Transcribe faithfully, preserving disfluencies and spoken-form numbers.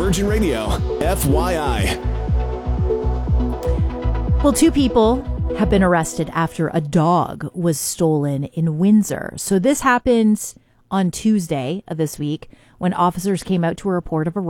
Virgin Radio, F Y I. Well, two people have been arrested after a dog was stolen in Windsor. So this happened on Tuesday of this week when officers came out to a report of a